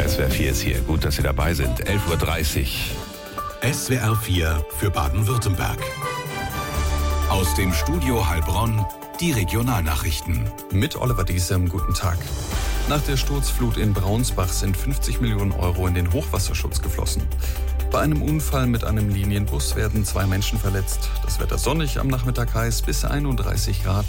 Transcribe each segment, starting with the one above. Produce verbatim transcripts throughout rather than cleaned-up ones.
S W R vier ist hier. Gut, dass Sie dabei sind. elf Uhr dreißig. S W R vier für Baden-Württemberg. Aus dem Studio Heilbronn die Regionalnachrichten. Mit Oliver Diesem, guten Tag. Nach der Sturzflut in Braunsbach sind fünfzig Millionen Euro in den Hochwasserschutz geflossen. Bei einem Unfall mit einem Linienbus werden zwei Menschen verletzt. Das Wetter sonnig, am Nachmittag heiß bis einunddreißig Grad.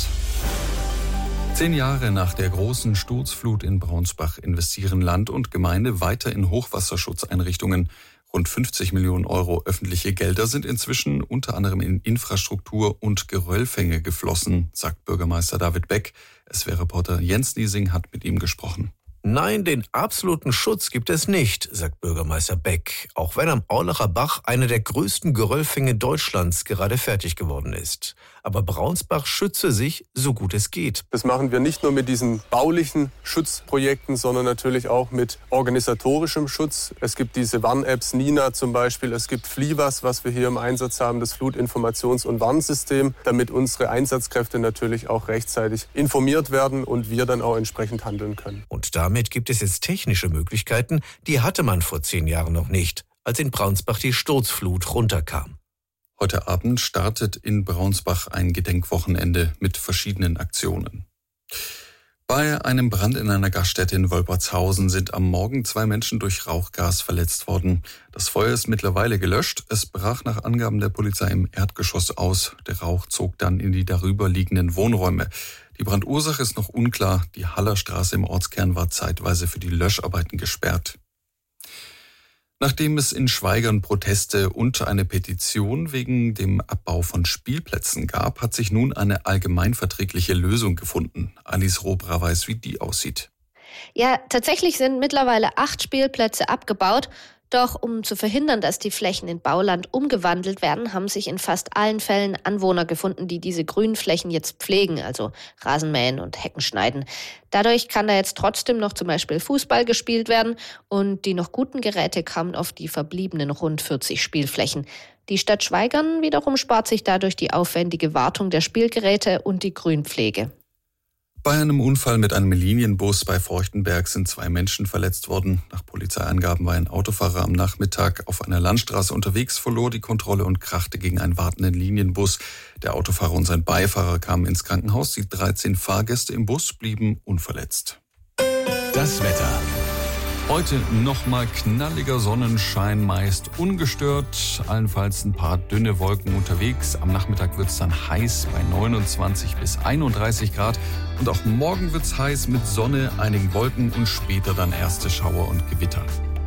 Zehn Jahre nach der großen Sturzflut in Braunsbach investieren Land und Gemeinde weiter in Hochwasserschutzeinrichtungen. Rund fünfzig Millionen Euro öffentliche Gelder sind inzwischen unter anderem in Infrastruktur und Geröllfänge geflossen, sagt Bürgermeister David Beck. S W R-Reporter Jens Niesing hat mit ihm gesprochen. Nein, den absoluten Schutz gibt es nicht, sagt Bürgermeister Beck, auch wenn am Aulacher Bach einer der größten Geröllfänge Deutschlands gerade fertig geworden ist. Aber Braunsbach schütze sich, so gut es geht. Das machen wir nicht nur mit diesen baulichen Schutzprojekten, sondern natürlich auch mit organisatorischem Schutz. Es gibt diese Warn-Apps, Nina zum Beispiel, es gibt Fliwas, was wir hier im Einsatz haben, das Flutinformations- und Warnsystem, damit unsere Einsatzkräfte natürlich auch rechtzeitig informiert werden und wir dann auch entsprechend handeln können. Und damit gibt es jetzt technische Möglichkeiten, die hatte man vor zehn Jahren noch nicht, als in Braunsbach die Sturzflut runterkam. Heute Abend startet in Braunsbach ein Gedenkwochenende mit verschiedenen Aktionen. Bei einem Brand in einer Gaststätte in Wolpertshausen sind am Morgen zwei Menschen durch Rauchgas verletzt worden. Das Feuer ist mittlerweile gelöscht. Es brach nach Angaben der Polizei im Erdgeschoss aus. Der Rauch zog dann in die darüber liegenden Wohnräume. Die Brandursache ist noch unklar. Die Hallerstraße im Ortskern war zeitweise für die Löscharbeiten gesperrt. Nachdem es in Schwaigern Proteste und eine Petition wegen dem Abbau von Spielplätzen gab, hat sich nun eine allgemeinverträgliche Lösung gefunden. Alice Robra weiß, wie die aussieht. Ja, tatsächlich sind mittlerweile acht Spielplätze abgebaut. Doch um zu verhindern, dass die Flächen in Bauland umgewandelt werden, haben sich in fast allen Fällen Anwohner gefunden, die diese grünen Flächen jetzt pflegen, also Rasenmähen und Hecken schneiden. Dadurch kann da jetzt trotzdem noch zum Beispiel Fußball gespielt werden und die noch guten Geräte kamen auf die verbliebenen rund vierzig Spielflächen. Die Stadt Schwaigern wiederum spart sich dadurch die aufwendige Wartung der Spielgeräte und die Grünpflege. Bei einem Unfall mit einem Linienbus bei Feuchtenberg sind zwei Menschen verletzt worden. Nach Polizeiangaben war ein Autofahrer am Nachmittag auf einer Landstraße unterwegs, verlor die Kontrolle und krachte gegen einen wartenden Linienbus. Der Autofahrer und sein Beifahrer kamen ins Krankenhaus. Die dreizehn Fahrgäste im Bus blieben unverletzt. Das Wetter. Heute nochmal knalliger Sonnenschein, meist ungestört, allenfalls ein paar dünne Wolken unterwegs. Am Nachmittag wird es dann heiß bei neunundzwanzig bis einunddreißig Grad. Und auch morgen wird es heiß mit Sonne, einigen Wolken und später dann erste Schauer und Gewitter.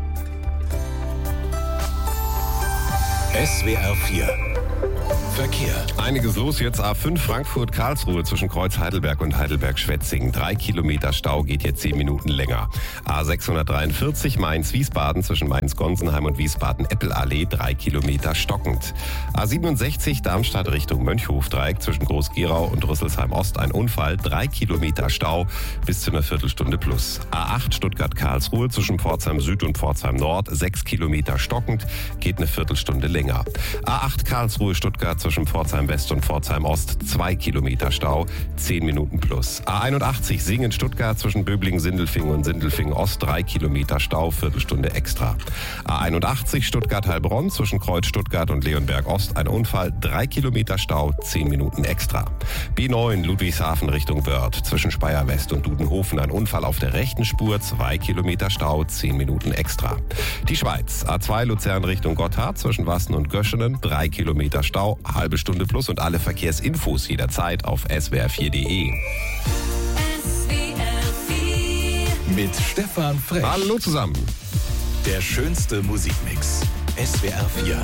S W R vier. Verkehr. Einiges los jetzt. A fünf Frankfurt-Karlsruhe zwischen Kreuz Heidelberg und Heidelberg-Schwetzingen. Drei Kilometer Stau, geht jetzt zehn Minuten länger. A sechshundertdreiundvierzig Mainz-Wiesbaden zwischen Mainz-Gonsenheim und Wiesbaden-Eppelallee. Drei Kilometer stockend. A siebenundsechzig Darmstadt Richtung Mönchhof-Dreieck zwischen Groß-Gerau und Rüsselsheim-Ost ein Unfall. Drei Kilometer Stau bis zu einer Viertelstunde plus. A acht Stuttgart-Karlsruhe zwischen Pforzheim Süd und Pforzheim Nord. Sechs Kilometer stockend, geht eine Viertelstunde länger. A acht Karlsruhe-Stuttgart zwischen Pforzheim West und Pforzheim Ost, zwei Kilometer Stau, zehn Minuten plus. A einundachtzig Singen-Stuttgart zwischen Böblingen-Sindelfingen und Sindelfingen Ost, drei Kilometer Stau, Viertelstunde extra. A einundachtzig Stuttgart-Heilbronn zwischen Kreuz Stuttgart und Leonberg Ost, ein Unfall, drei Kilometer Stau, zehn Minuten extra. B neun Ludwigshafen Richtung Wörth zwischen Speyer West und Dudenhofen, ein Unfall auf der rechten Spur, zwei Kilometer Stau, zehn Minuten extra. Die Schweiz, A zwei Luzern Richtung Gotthard zwischen Wassen und Göschenen, drei Kilometer Stau, halbe Stunde plus und alle Verkehrsinfos jederzeit auf S W R vier Punkt de. S W R vier. Mit Stefan Frech. Hallo zusammen. Der schönste Musikmix. S W R vier.